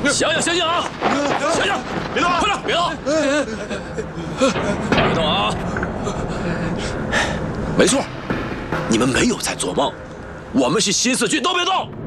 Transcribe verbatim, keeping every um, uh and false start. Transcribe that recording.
醒醒醒醒啊！醒醒，别动，快点，别动，别动啊！没错，你们没有在做梦，我们是新四军，都别动。